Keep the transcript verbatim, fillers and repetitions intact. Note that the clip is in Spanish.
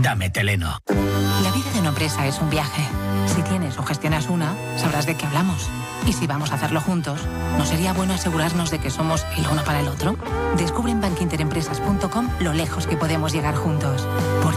Dame Teleno. La vida de una empresa es un viaje. Si tienes o gestionas una, sabrás de qué hablamos. Y si vamos a hacerlo juntos, ¿no sería bueno asegurarnos de que somos el uno para el otro? Descubre en bankinterempresas punto com lo lejos que podemos llegar juntos. Por